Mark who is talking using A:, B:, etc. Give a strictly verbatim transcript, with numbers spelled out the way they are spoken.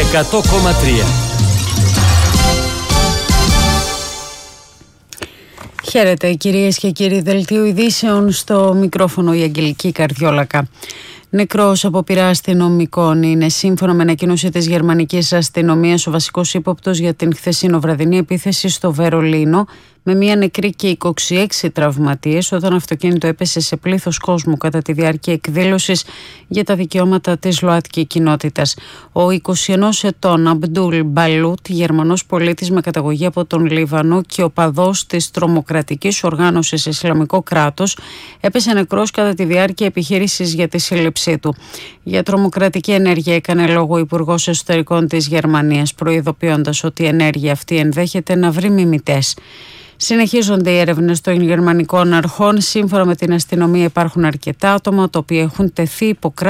A: εκατό κόμμα τρία.
B: Χαίρετε κυρίες και κύριοι, δελτίο ειδήσεων, στο μικρόφωνο η Αγγελική Καρδιόλακα. Νεκρός από πειρά αστυνομικών είναι, σύμφωνα με ανακοίνωση της γερμανικής αστυνομίας, ο βασικός ύποπτος για την χθεσινοβραδινή επίθεση στο Βερολίνο, με μία νεκρή και είκοσι έξι τραυματίες, όταν αυτοκίνητο έπεσε σε πλήθος κόσμου κατά τη διάρκεια εκδήλωσης για τα δικαιώματα της ΛΟΑΤΚΙ κοινότητας. Ο είκοσι ενός ετών Αμπντούλ Μπαλούτ, Γερμανός πολίτης με καταγωγή από τον Λίβανο και οπαδός της τρομοκρατικής οργάνωσης Ισλαμικό κράτος, έπεσε νεκρός κατά τη διάρκεια επιχείρησης για τη σύλληψή του. Για τρομοκρατική ενέργεια έκανε λόγο ο Υπουργός Εσωτερικών της Γερμανίας, προειδοποιώντας ότι η ενέργεια αυτή ενδέχεται να βρει μιμητές. Συνεχίζονται οι έρευνες των γερμανικών αρχών. Σύμφωνα με την αστυνομία, υπάρχουν αρκετά άτομα τα οποία έχουν τεθεί υπό